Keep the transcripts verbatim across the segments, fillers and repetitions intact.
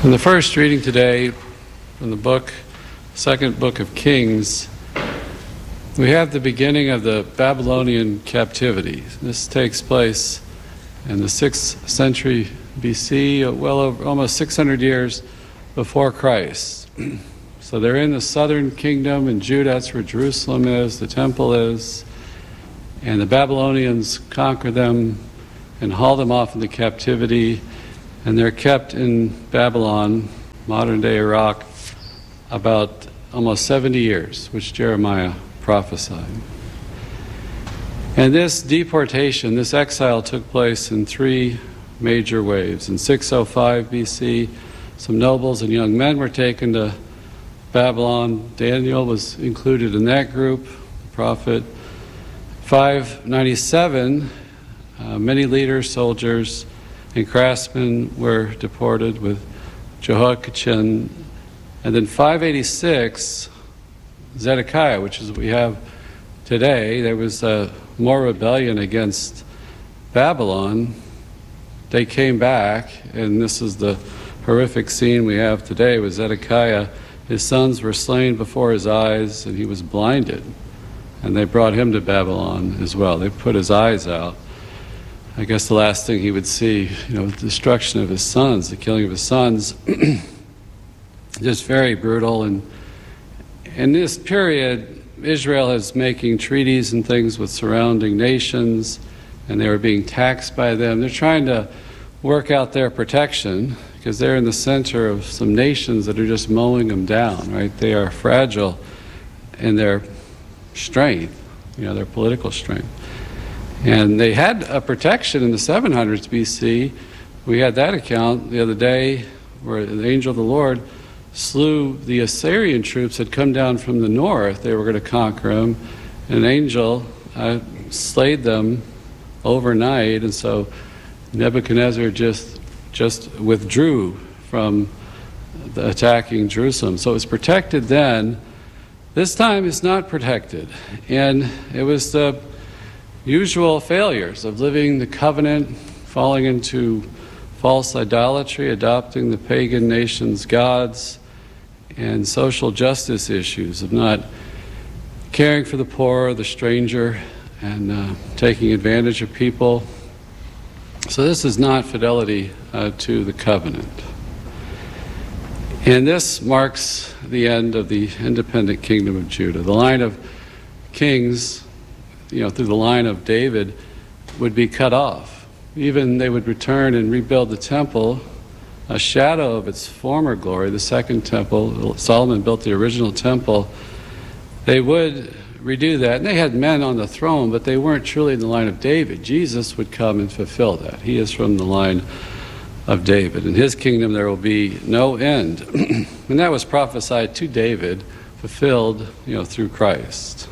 In the first reading today from the book, second book of Kings, we have the beginning of the Babylonian captivity. This takes place in the sixth century B C, well over almost six hundred years before Christ. So they're in the southern kingdom in Judah, that's where Jerusalem is, the temple is, and the Babylonians conquer them and haul them off into captivity, and they're kept in Babylon, modern-day Iraq, about almost seventy years, which Jeremiah prophesied. And this deportation, this exile, took place in three major waves. In six oh five B C, some nobles and young men were taken to Babylon. Daniel was included in that group, the prophet. five ninety-seven, uh, many leaders, soldiers, and craftsmen were deported with Jehoiachin. And then five eighty-six, Zedekiah, which is what we have today, there was uh, more rebellion against Babylon. They came back, and this is the horrific scene we have today with Zedekiah. His sons were slain before his eyes, and he was blinded. And they brought him to Babylon as well. They put his eyes out. I guess the last thing he would see, you know, the destruction of his sons, the killing of his sons, just very brutal. And in this period, Israel is making treaties and things with surrounding nations, and they were being taxed by them. They're trying to work out their protection because they're in the center of some nations that are just mowing them down, right? They are fragile in their strength, you know, their political strength. And they had a protection in the seven hundreds B C. We had that account the other day where the angel of the Lord slew the Assyrian troops that had come down from the north. They were going to conquer them. An angel uh, slayed them overnight, and so Nebuchadnezzar just just withdrew from the attacking Jerusalem. So it was protected then. This time it's not protected. And it was the usual failures of living the covenant, falling into false idolatry, adopting the pagan nation's gods, and social justice issues of not caring for the poor, the stranger, and uh, taking advantage of people. So this is not fidelity uh, to the covenant. And this marks the end of the independent kingdom of Judah. The line of kings, you know, through the line of David, would be cut off. Even they would return and rebuild the temple, a shadow of its former glory, the second temple. Solomon built the original temple. They would redo that, and they had men on the throne, but they weren't truly in the line of David. Jesus would come and fulfill that. He is from the line of David. In his kingdom there will be no end. And that was prophesied to David, fulfilled, you know, through Christ.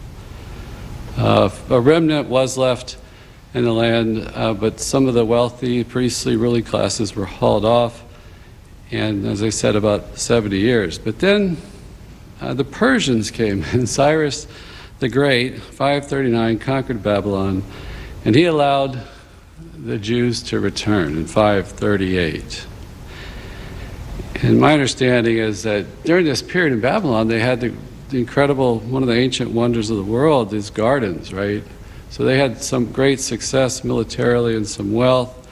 Uh, a remnant was left in the land, uh, but some of the wealthy, priestly, ruling classes were hauled off, and as I said, about seventy years. But then uh, the Persians came, and Cyrus the Great, five thirty-nine, conquered Babylon, and he allowed the Jews to return in five thirty-eight. And my understanding is that during this period in Babylon, they had the the incredible, one of the ancient wonders of the world, these gardens, right? So they had some great success militarily and some wealth.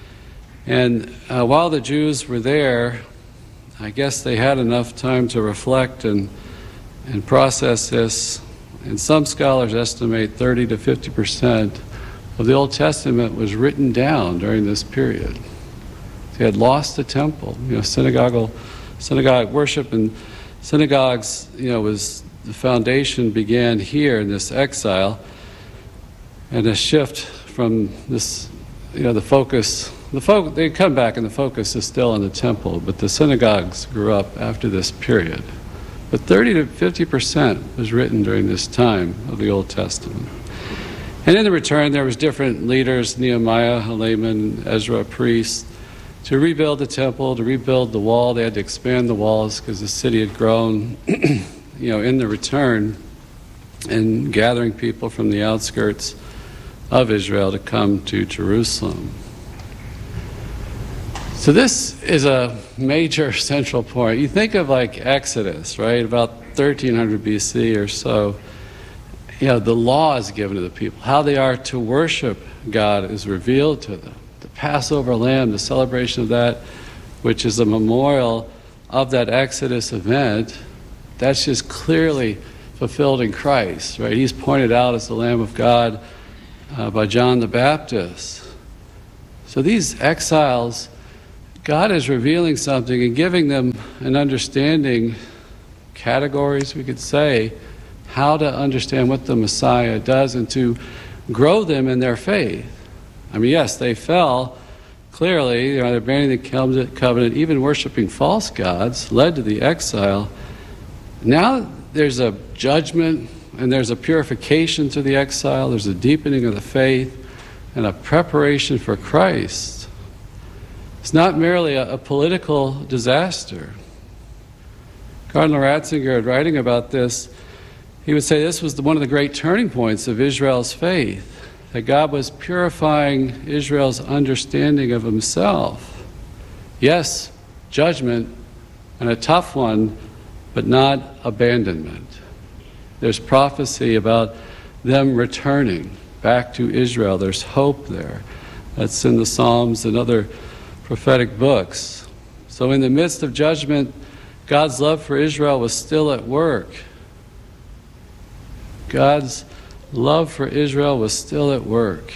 And uh, while the Jews were there, I guess they had enough time to reflect and and process this. And some scholars estimate thirty to fifty percent of the Old Testament was written down during this period. They had lost the temple, you know, synagogal, synagogue worship and synagogues, you know, was the foundation began here in this exile, and a shift from this, you know, the focus, the fo- they come back and the focus is still on the temple, but the synagogues grew up after this period. But thirty to fifty percent was written during this time of the Old Testament. And in the return, there was different leaders, Nehemiah, Helaman, Ezra, priests, to rebuild the temple, to rebuild the wall. They had to expand the walls because the city had grown, you know, in the return, and gathering people from the outskirts of Israel to come to Jerusalem. So this is a major central point. You think of like Exodus, right? About thirteen hundred B C or so. You know, the law is given to the people. How they are to worship God is revealed to them. The Passover lamb, the celebration of that, which is a memorial of that Exodus event, that's just clearly fulfilled in Christ, right? He's pointed out as the Lamb of God uh, by John the Baptist. So these exiles, God is revealing something and giving them an understanding, categories we could say, how to understand what the Messiah does and to grow them in their faith. I mean, yes, they fell, clearly, you know, they're abandoning the covenant, even worshiping false gods, led to the exile. Now there's a judgment and there's a purification through the exile, there's a deepening of the faith and a preparation for Christ. It's not merely a, a political disaster. Cardinal Ratzinger, writing about this, he would say this was the, one of the great turning points of Israel's faith, that God was purifying Israel's understanding of himself. Yes, judgment, and a tough one, but not abandonment. There's prophecy about them returning back to Israel. There's hope there. That's in the Psalms and other prophetic books. So in the midst of judgment, God's love for Israel was still at work. God's love for Israel was still at work.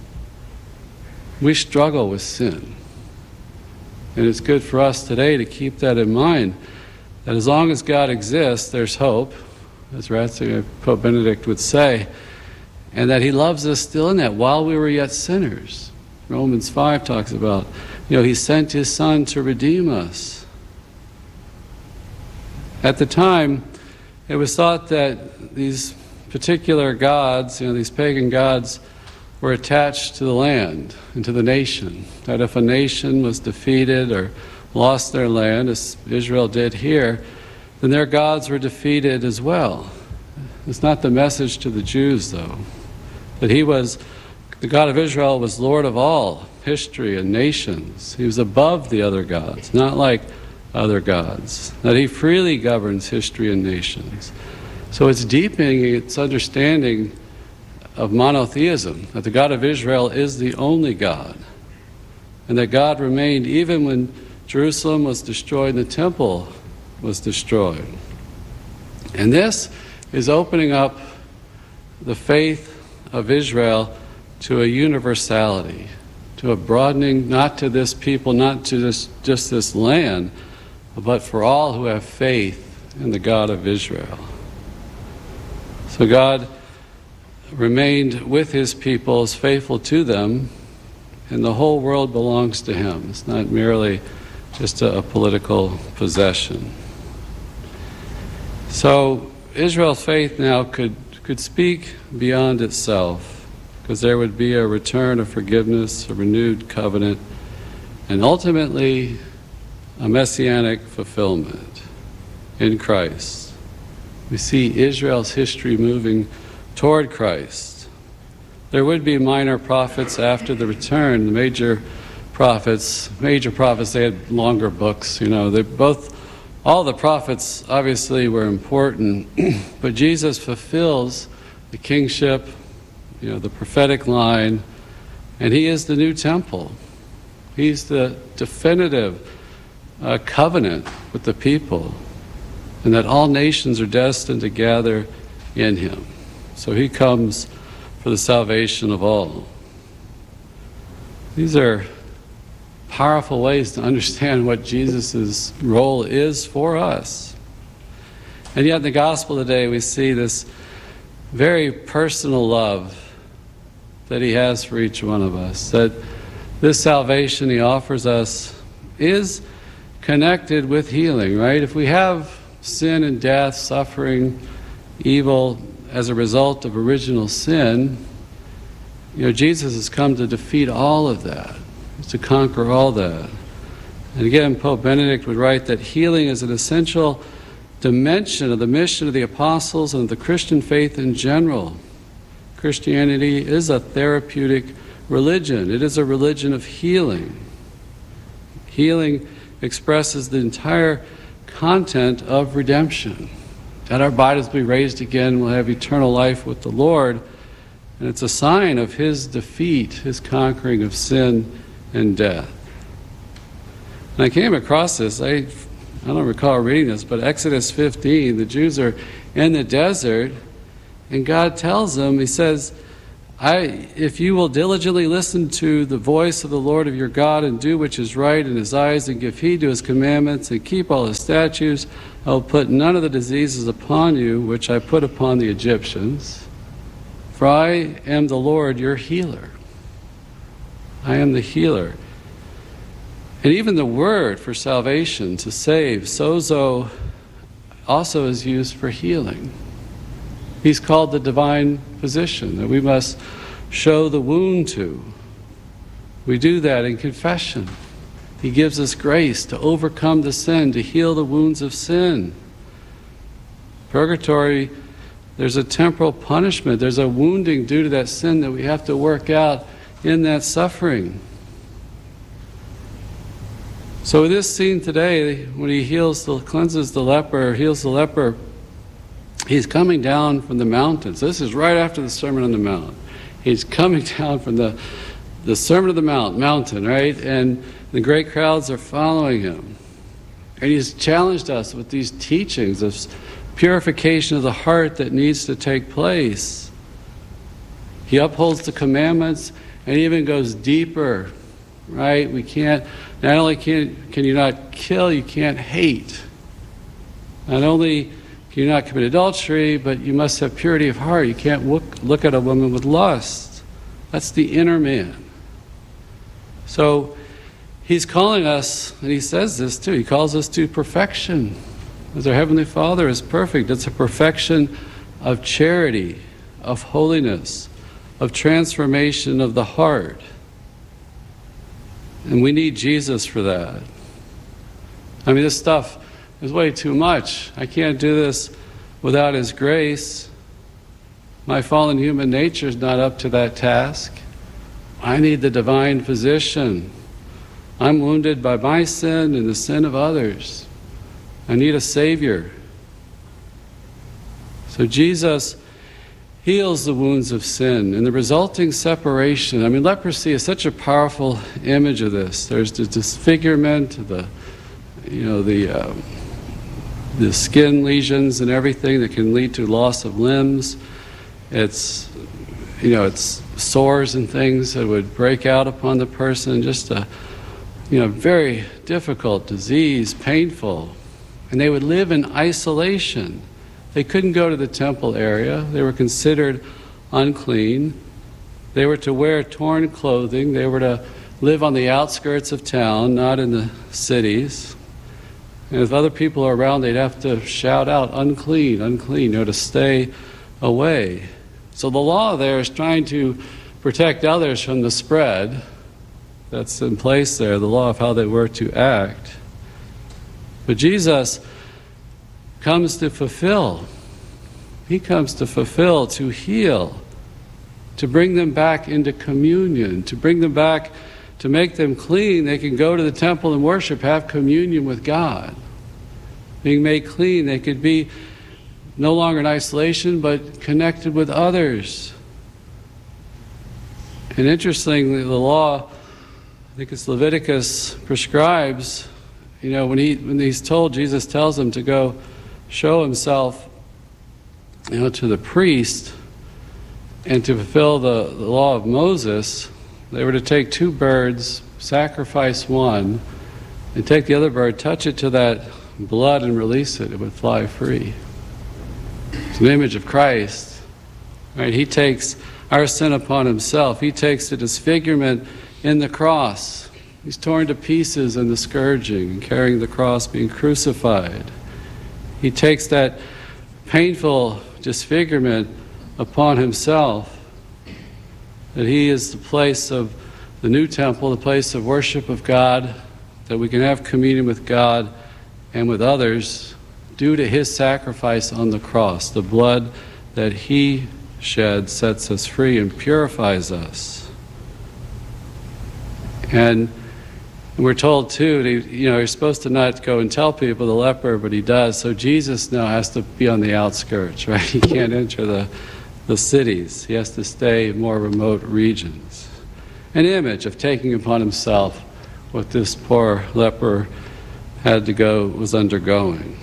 We struggle with sin. And it's good for us today to keep that in mind, that as long as God exists, there's hope, as Ratzinger, Pope Benedict would say, and that he loves us still in that while we were yet sinners. Romans five talks about, you know, he sent his Son to redeem us. At the time, it was thought that these particular gods, you know, these pagan gods, were attached to the land and to the nation. That if a nation was defeated or lost their land, as Israel did here, then their gods were defeated as well. It's not the message to the Jews, though, that he was, the God of Israel was Lord of all history and nations. He was above the other gods, not like other gods, that he freely governs history and nations. So it's deepening its understanding of monotheism, that the God of Israel is the only God, and that God remained even when Jerusalem was destroyed and the temple was destroyed. And this is opening up the faith of Israel to a universality, to a broadening, not to this people, not to this, just this land, but for all who have faith in the God of Israel. So God remained with his people, is faithful to them, and the whole world belongs to him. It's not merely just a, a political possession. So Israel's faith now could, could speak beyond itself, because there would be a return of forgiveness, a renewed covenant, and ultimately a messianic fulfillment in Christ. We see Israel's history moving toward Christ. There would be minor prophets after the return. The major prophets, major prophets, they had longer books, you know. They both, all the prophets obviously were important, but Jesus fulfills the kingship, you know, the prophetic line, and he is the new temple. He's the definitive uh, covenant with the people, and that all nations are destined to gather in him. So he comes for the salvation of all. These are powerful ways to understand what Jesus' role is for us. And yet in the gospel today we see this very personal love that he has for each one of us, that this salvation he offers us is connected with healing, right? If we have sin and death, suffering, evil as a result of original sin, you know, Jesus has come to defeat all of that, to conquer all that. And again, Pope Benedict would write that healing is an essential dimension of the mission of the apostles and of the Christian faith in general. Christianity is a therapeutic religion. It is a religion of healing. Healing expresses the entire content of redemption. That our bodies will be raised again, we'll have eternal life with the Lord. And it's a sign of His defeat, His conquering of sin and death. And I came across this, I, I don't recall reading this, but Exodus fifteen, the Jews are in the desert, and God tells them, He says, I, if you will diligently listen to the voice of the Lord of your God and do which is right in His eyes and give heed to His commandments and keep all His statutes, I will put none of the diseases upon you which I put upon the Egyptians, for I am the Lord your healer. I am the healer. And even the word for salvation, to save, sozo, also is used for healing. He's called the divine physician that we must show the wound to. We do that in confession. He gives us grace to overcome the sin, to heal the wounds of sin. Purgatory, there's a temporal punishment, there's a wounding due to that sin that we have to work out in that suffering. So in this scene today, when He heals, the, cleanses the leper, heals the leper, He's coming down from the mountains. This is right after the Sermon on the Mount. He's coming down from the, the Sermon on the Mount, mountain, right? And the great crowds are following Him. And He's challenged us with these teachings of purification of the heart that needs to take place. He upholds the commandments and even goes deeper, right? We can't, not only can, can you not kill, you can't hate. Not only can you not commit adultery, but you must have purity of heart. You can't look, look at a woman with lust. That's the inner man. So He's calling us, and He says this too, He calls us to perfection. As our Heavenly Father is perfect, it's a perfection of charity, of holiness, of transformation of the heart. And we need Jesus for that. I mean, this stuff is way too much. I can't do this without His grace. My fallen human nature is not up to that task. I need the divine physician. I'm wounded by my sin and the sin of others. I need a Savior. So Jesus heals the wounds of sin and the resulting separation. I mean, leprosy is such a powerful image of this. There's the disfigurement, the, you know, the uh, the skin lesions and everything that can lead to loss of limbs. It's, you know, it's sores and things that would break out upon the person. Just a, you know, very difficult disease, painful. And they would live in isolation. They couldn't go to the temple area. They were considered unclean. They were to wear torn clothing. They were to live on the outskirts of town, not in the cities. And if other people are around, they'd have to shout out, unclean, unclean, you know, to stay away. So the law there is trying to protect others from the spread that's in place there, the law of how they were to act. But Jesus comes to fulfill. He comes to fulfill, to heal, to bring them back into communion, to bring them back, to make them clean. They can go to the temple and worship, have communion with God. Being made clean, they could be no longer in isolation, but connected with others. And interestingly, the law, I think it's Leviticus, prescribes, you know, when he when he's told, Jesus tells him to go show himself, you know, to the priest and to fulfill the, the law of Moses. They were to take two birds, sacrifice one, and take the other bird, touch it to that blood and release it. It would fly free. It's an image of Christ. Right? He takes our sin upon himself. He takes the disfigurement in the cross. He's torn to pieces in the scourging and carrying the cross, being crucified. He takes that painful disfigurement upon himself, that he is the place of the new temple, the place of worship of God, that we can have communion with God and with others due to his sacrifice on the cross. The blood that he shed sets us free and purifies us. And And we're told too, to, you know, you're supposed to not go and tell people, the leper, but he does. So Jesus now has to be on the outskirts, right? He can't enter the, the cities. He has to stay in more remote regions. An image of taking upon himself what this poor leper had to go, was undergoing.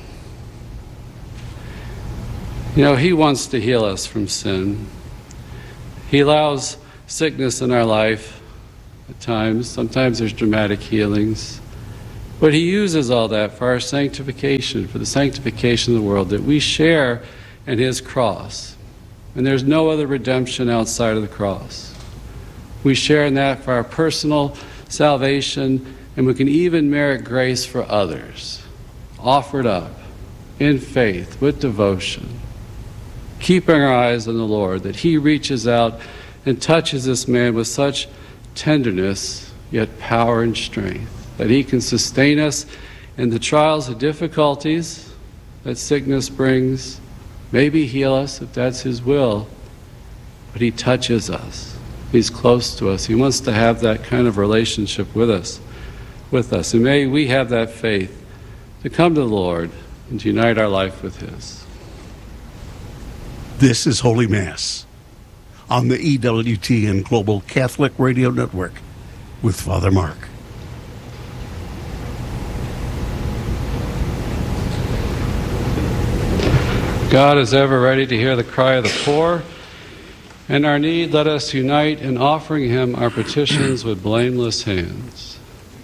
You know, he wants to heal us from sin. He allows sickness in our life at times. Sometimes there's dramatic healings. But he uses all that for our sanctification, for the sanctification of the world, that we share in his cross. And there's no other redemption outside of the cross. We share in that for our personal salvation, and we can even merit grace for others, offered up in faith, with devotion, keeping our eyes on the Lord, that he reaches out and touches this man with such tenderness, yet power and strength, that he can sustain us in the trials and difficulties that sickness brings, maybe heal us if that's his will, but he touches us. He's close to us. He wants to have that kind of relationship with us, with us. And may we have that faith to come to the Lord and to unite our life with his. This is Holy Mass on the E W T N Global Catholic Radio Network with Father Mark. God is ever ready to hear the cry of the poor. In our need, let us unite in offering him our petitions with blameless hands.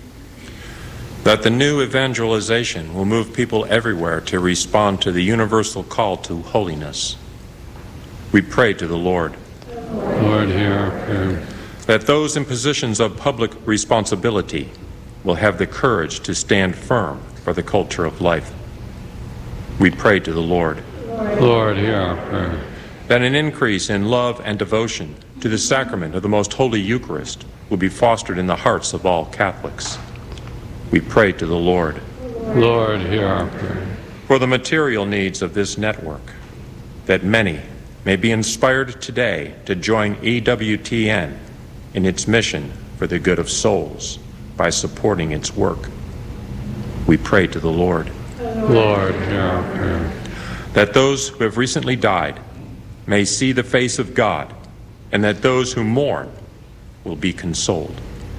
That the new evangelization will move people everywhere to respond to the universal call to holiness. We pray to the Lord. Lord, hear our prayer. That those in positions of public responsibility will have the courage to stand firm for the culture of life. We pray to the Lord. Lord, hear our prayer. That an increase in love and devotion to the sacrament of the Most Holy Eucharist will be fostered in the hearts of all Catholics. We pray to the Lord. Lord, hear our prayer. For the material needs of this network, that many may be inspired today to join E W T N in its mission for the good of souls by supporting its work. We pray to the Lord. Lord, hear our prayer. That those who have recently died may see the face of God, and that those who mourn will be consoled.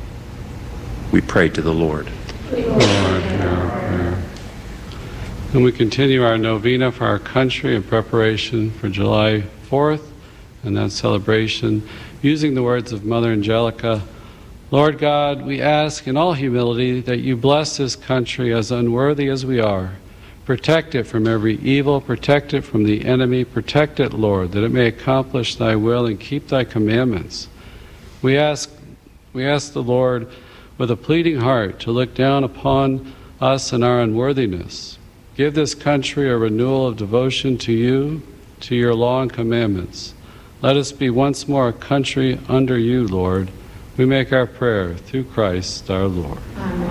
We pray to the Lord. Lord, hear our prayer. And we continue our novena for our country in preparation for July fourth and that celebration, using the words of Mother Angelica. Lord God, we ask in all humility that you bless this country, as unworthy as we are. Protect it from every evil, protect it from the enemy, protect it, Lord, that it may accomplish thy will and keep thy commandments. We ask, we ask the Lord with a pleading heart to look down upon us and our unworthiness. Give this country a renewal of devotion to you, to your law and commandments. Let us be once more a country under you, Lord. We make our prayer through Christ our Lord. Amen.